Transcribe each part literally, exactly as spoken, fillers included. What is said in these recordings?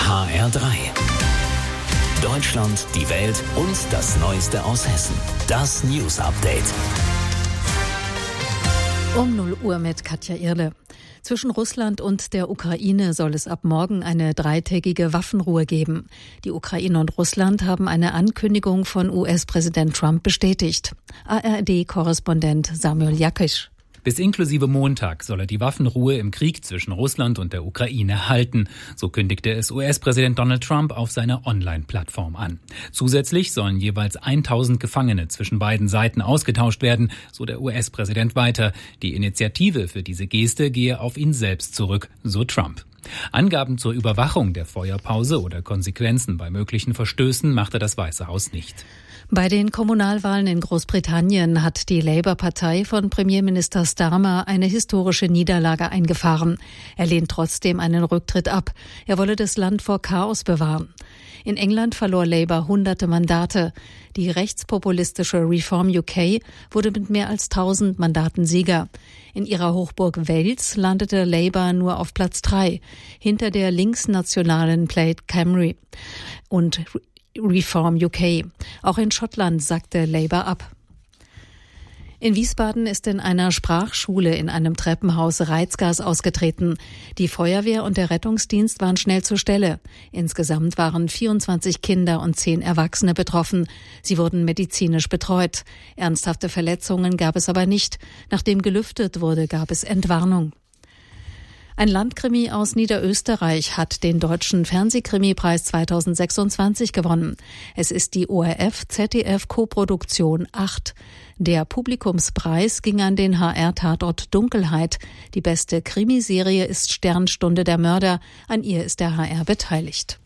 H R drei. Deutschland, die Welt und das Neueste aus Hessen. Das News Update. Um null Uhr mit Katja Irle. Zwischen Russland und der Ukraine soll es ab morgen eine dreitägige Waffenruhe geben. Die Ukraine und Russland haben eine Ankündigung von U S-Präsident Trump bestätigt. A R D-Korrespondent Samuel Jakisch. Bis inklusive Montag soll er die Waffenruhe im Krieg zwischen Russland und der Ukraine halten. So kündigte es U S-Präsident Donald Trump auf seiner Online-Plattform an. Zusätzlich sollen jeweils tausend Gefangene zwischen beiden Seiten ausgetauscht werden, so der U S-Präsident weiter. Die Initiative für diese Geste gehe auf ihn selbst zurück, so Trump. Angaben zur Überwachung der Feuerpause oder Konsequenzen bei möglichen Verstößen machte das Weiße Haus nicht. Bei den Kommunalwahlen in Großbritannien hat die Labour-Partei von Premierminister Starmer eine historische Niederlage eingefahren. Er lehnt trotzdem einen Rücktritt ab. Er wolle das Land vor Chaos bewahren. In England verlor Labour hunderte Mandate. Die rechtspopulistische Reform U K wurde mit mehr als tausend Mandaten Sieger. In ihrer Hochburg Wales landete Labour nur auf Platz drei, hinter der linksnationalen Plaid Cymru und Reform U K. Auch in Schottland sackte Labour ab. In Wiesbaden ist in einer Sprachschule in einem Treppenhaus Reizgas ausgetreten. Die Feuerwehr und der Rettungsdienst waren schnell zur Stelle. Insgesamt waren vierundzwanzig Kinder und zehn Erwachsene betroffen. Sie wurden medizinisch betreut. Ernsthafte Verletzungen gab es aber nicht. Nachdem gelüftet wurde, gab es Entwarnung. Ein Landkrimi aus Niederösterreich hat den Deutschen Fernsehkrimipreis zweitausendsechsundzwanzig gewonnen. Es ist die O R F-Z D F-Koproduktion acht. Der Publikumspreis ging an den H R-Tatort Dunkelheit. Die beste Krimiserie ist Sternstunde der Mörder. An ihr ist der H R beteiligt.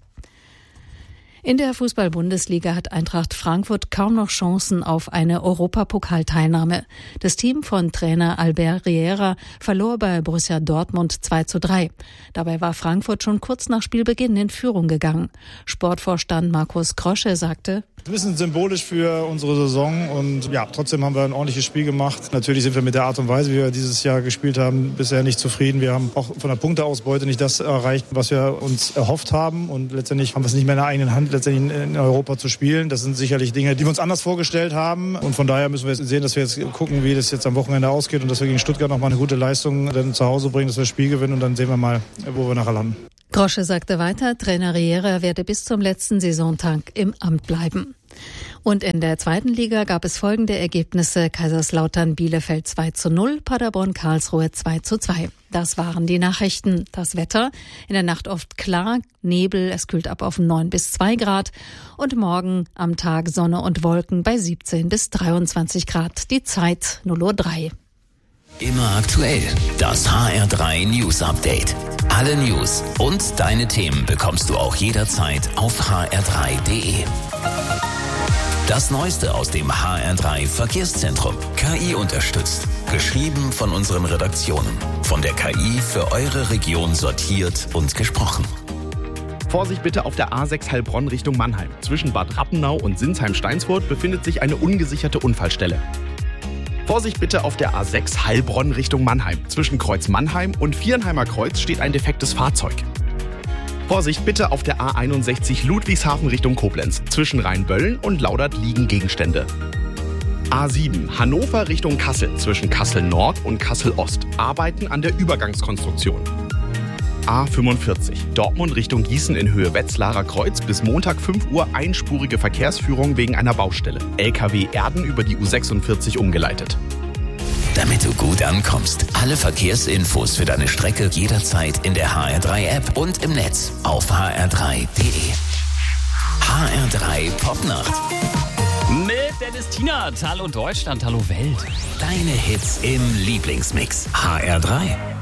In der Fußball-Bundesliga hat Eintracht Frankfurt kaum noch Chancen auf eine Europapokalteilnahme. Das Team von Trainer Albert Riera verlor bei Borussia Dortmund zwei zu drei. Dabei war Frankfurt schon kurz nach Spielbeginn in Führung gegangen. Sportvorstand Markus Krosche sagte: Ein bisschen symbolisch für unsere Saison und ja, trotzdem haben wir ein ordentliches Spiel gemacht. Natürlich sind wir mit der Art und Weise, wie wir dieses Jahr gespielt haben, bisher nicht zufrieden. Wir haben auch von der Punkteausbeute nicht das erreicht, was wir uns erhofft haben, und letztendlich haben wir es nicht mehr in der eigenen Hand, letztendlich in Europa zu spielen. Das sind sicherlich Dinge, die wir uns anders vorgestellt haben, und von daher müssen wir jetzt sehen, dass wir jetzt gucken, wie das jetzt am Wochenende ausgeht und dass wir gegen Stuttgart nochmal eine gute Leistung dann zu Hause bringen, dass wir das Spiel gewinnen, und dann sehen wir mal, wo wir nachher landen. Grosche sagte weiter, Trainer Riera werde bis zum letzten Saisontag im Amt bleiben. Und in der zweiten Liga gab es folgende Ergebnisse: Kaiserslautern Bielefeld zwei zu null, Paderborn Karlsruhe zwei zu zwei. Das waren die Nachrichten. Das Wetter: in der Nacht oft klar, Nebel, es kühlt ab auf neun bis zwei Grad. Und morgen am Tag Sonne und Wolken bei siebzehn bis dreiundzwanzig Grad. Die Zeit null Uhr drei. Immer aktuell. Das H R drei News Update. Alle News und deine Themen bekommst du auch jederzeit auf h r drei punkt d e. Das Neueste aus dem H R drei Verkehrszentrum. K I unterstützt. Geschrieben von unseren Redaktionen. Von der K I für eure Region sortiert und gesprochen. Vorsicht bitte auf der A sechs Heilbronn Richtung Mannheim. Zwischen Bad Rappenau und Sinsheim-Steinsfurt befindet sich eine ungesicherte Unfallstelle. Vorsicht bitte auf der A sechs Heilbronn Richtung Mannheim. Zwischen Kreuz Mannheim und Viernheimer Kreuz steht ein defektes Fahrzeug. Vorsicht bitte auf der A einundsechzig Ludwigshafen Richtung Koblenz. Zwischen Rheinböllen und Laudert liegen Gegenstände. A sieben Hannover Richtung Kassel. Zwischen Kassel Nord und Kassel Ost. Arbeiten an der Übergangskonstruktion. A fünfundvierzig Dortmund Richtung Gießen in Höhe Wetzlarer Kreuz. Bis Montag fünf Uhr einspurige Verkehrsführung wegen einer Baustelle. L K W Erden über die U sechsundvierzig umgeleitet. Damit du gut ankommst. Alle Verkehrsinfos für deine Strecke jederzeit in der H R drei App und im Netz auf h r drei punkt d e. H R drei Popnacht. Mit Dennis Tienert. Hallo Deutschland, hallo Welt. Deine Hits im Lieblingsmix. H R drei.